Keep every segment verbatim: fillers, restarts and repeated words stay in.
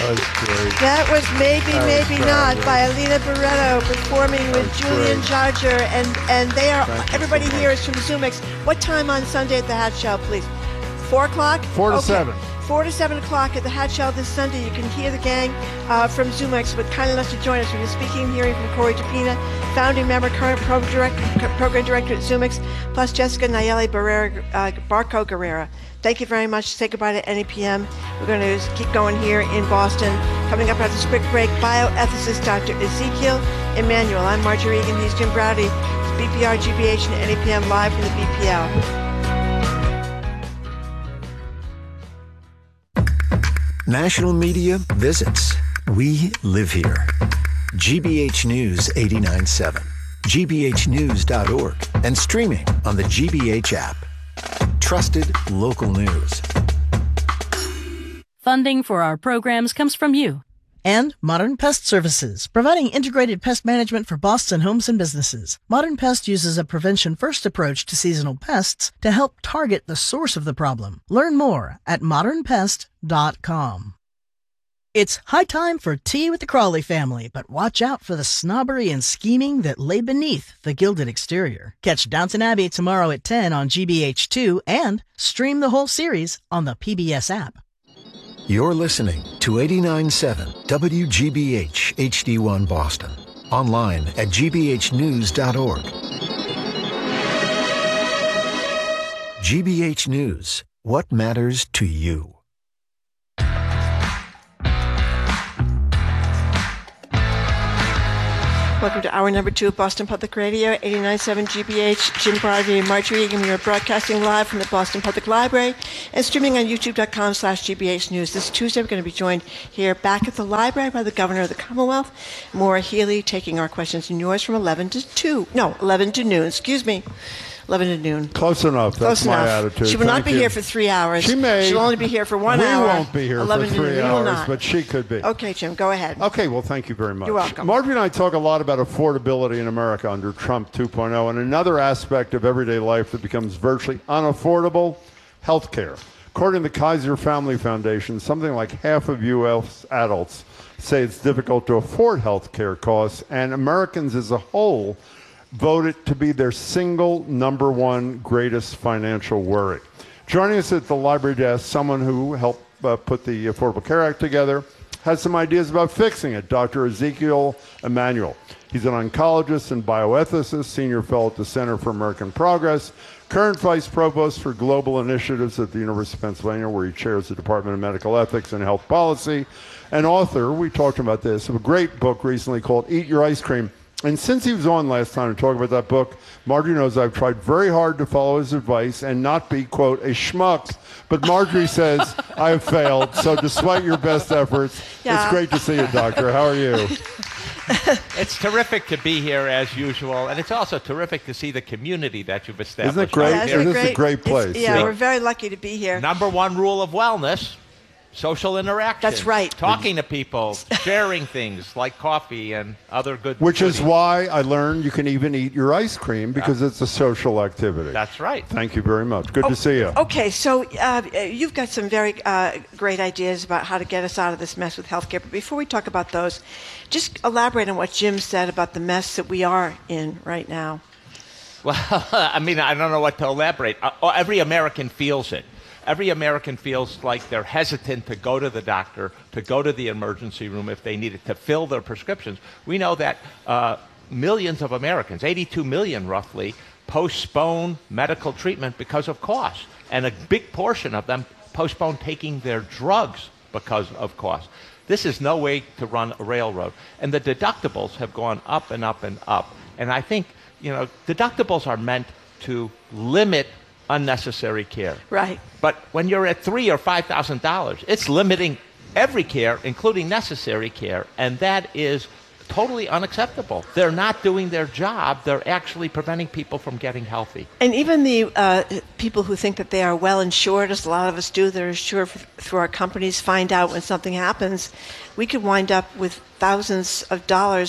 That was great. That was Maybe, That Maybe was Not fabulous. by Alina Barreto performing with was Julian great. Charger. And, and they are, Thank you everybody so here much. is from Zoomix. What time on Sunday at the Hat Show, please? Four o'clock? Four to Okay. seven. Four to seven o'clock at the Hat Show this Sunday. You can hear the gang uh, from Zoomix with kind enough to join us. We're speaking, hearing from Corey Tapina, founding member, current program director, program director at Zoomix, plus Jessica Nayeli Barrera, uh, Barco Guerrera. Thank you very much. Say goodbye to N E P M. We're going to keep going here in Boston. Coming up after this quick break, bioethicist Doctor Ezekiel Emanuel. I'm Marjorie Egan. He's Jim Browdy. It's B P R, G B H, and N E P M live from the B P L. National media visits. We live here. G B H News eighty-nine point seven, G B H news dot org, and streaming on the G B H app. Trusted local news. Funding for our programs comes from you. And Modern Pest Services, providing integrated pest management for Boston homes and businesses. Modern Pest uses a prevention-first approach to seasonal pests to help target the source of the problem. Learn more at modern pest dot com. It's high time for tea with the Crawley family, but watch out for the snobbery and scheming that lay beneath the gilded exterior. Catch Downton Abbey tomorrow at ten on G B H two and stream the whole series on the P B S app. You're listening to eighty-nine point seven W G B H H D one Boston. Online at G B H news dot org. G B H News. What matters to you? Welcome to hour number two of Boston Public Radio, eighty-nine point seven G B H. Jim Brody and Marjorie Egan. We are broadcasting live from the Boston Public Library and streaming on youtube.com slash GBH News. This Tuesday, we're going to be joined here back at the library by the Governor of the Commonwealth, Maura Healey, taking our questions and yours from eleven to two. No, eleven to noon. Excuse me. eleven to noon. Close enough. That's Close my enough. attitude. She will not Thank be you. here for three hours. She may. She'll only be here for one we hour. We won't be here for eleven to three noon. We will hours, not. but she could be. Okay, Jim, go ahead. Okay, well, thank you very much. You're welcome. Marjorie and I talk a lot about affordability in America under Trump two point oh, and another aspect of everyday life that becomes virtually unaffordable, health care. According to the Kaiser Family Foundation, something like half of U S adults say it's difficult to afford health care costs, and Americans as a whole vote it to be their single number one greatest financial worry. Joining us at the library desk, someone who helped uh, put the Affordable Care Act together, has some ideas about fixing it, Doctor Ezekiel Emanuel. He's an oncologist and bioethicist, senior fellow at the Center for American Progress, current vice provost for global initiatives at the University of Pennsylvania, where he chairs the Department of Medical Ethics and Health Policy, and author, we talked about this, of a great book recently called Eat Your Ice Cream. And since he was on last time to talk about that book, Marjorie knows I've tried very hard to follow his advice and not be, quote, a schmuck. But Marjorie says I have failed. So despite your best efforts, Yeah. it's great to see you, Doctor. How are you? It's terrific to be here as usual, and it's also terrific to see the community that you've established. Isn't it great? Yeah, It isn't is a great place. It's- Yeah, Yeah. we're very lucky to be here. Number one rule of wellness, social interaction. That's right. Talking to people, sharing things like coffee and other good Which is goodies. why I learned you can even eat your ice cream because it's a social activity. That's right. Thank you very much. Good Oh, to see you. Okay, so uh, you've got some very uh, great ideas about how to get us out of this mess with healthcare. But before we talk about those, just elaborate on what Jim said about the mess that we are in right now. Well, I mean, I don't know what to elaborate. Uh, every American feels it. Every American feels like they're hesitant to go to the doctor, to go to the emergency room if they need it, to fill their prescriptions. We know that uh, millions of Americans, eighty-two million roughly, postpone medical treatment because of cost. And a big portion of them postpone taking their drugs because of cost. This is no way to run a railroad. And the deductibles have gone up and up and up. And I think, you know, deductibles are meant to limit unnecessary care. Right. But when you're at three or five thousand dollars, it's limiting every care, including necessary care, and that is totally unacceptable. They're not doing their job. They're actually preventing people from getting healthy. And even the uh, people who think that they are well insured, as a lot of us do, that are insured f- through our companies, find out when something happens, we could wind up with thousands of dollars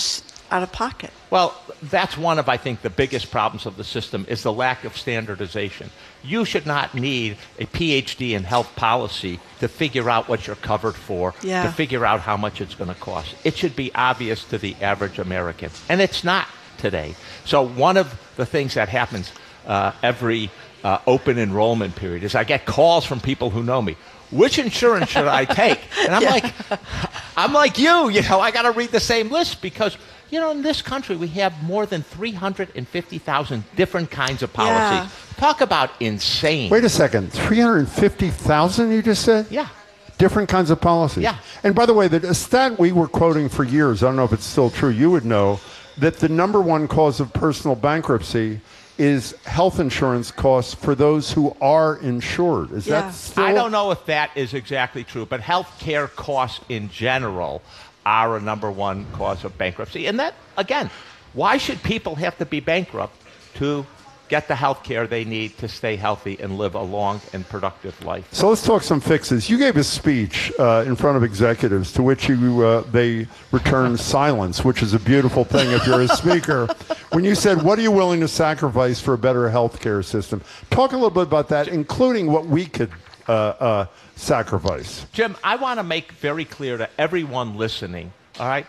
out of pocket. Well, that's one of, I think, the biggest problems of the system is the lack of standardization. You should not need a P H D in health policy to figure out what you're covered for, Yeah. to figure out how much it's going to cost. It should be obvious to the average American, and it's not today. So one of the things that happens uh, every uh, open enrollment period is I get calls from people who know me. Which insurance should I take? And I'm Yeah. like, I'm like you, you know, I got to read the same list because, you know, in this country we have more than three hundred fifty thousand different kinds of policies. Yeah. Talk about insane. Wait a second. three hundred fifty thousand, you just said? Yeah. Different kinds of policies. Yeah. And by the way, the stat we were quoting for years, I don't know if it's still true, you would know, that the number one cause of personal bankruptcy is health insurance costs for those who are insured. Is Yeah. that still? I don't know if that is exactly true, but health care costs in general are a number one cause of bankruptcy. And that, again, why should people have to be bankrupt to get the health care they need to stay healthy and live a long and productive life? So let's talk some fixes. You gave a speech uh, in front of executives to which you uh, they returned silence, which is a beautiful thing if you're a speaker. When you said, what are you willing to sacrifice for a better health care system? Talk a little bit about that, including what we could uh, uh, sacrifice. Jim, I want to make very clear to everyone listening, all right,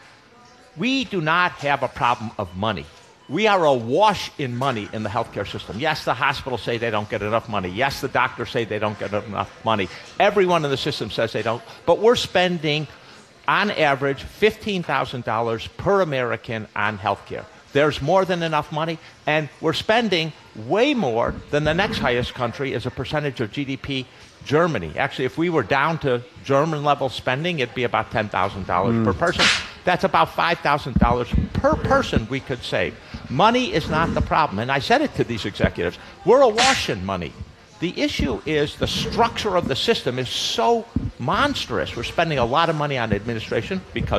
we do not have a problem of money. We are awash in money in the healthcare system. Yes, the hospitals say they don't get enough money. Yes, the doctors say they don't get enough money. Everyone in the system says they don't. But we're spending, on average, fifteen thousand dollars per American on healthcare. There's more than enough money, and we're spending way more than the next highest country as a percentage of G D P, Germany. Actually, if we were down to German-level spending, it'd be about ten thousand dollars mm. per person. That's about five thousand dollars per person we could save. Money is not the problem. And I said it to these executives. We're awash in money. The issue is the structure of the system is so monstrous. We're spending a lot of money on administration because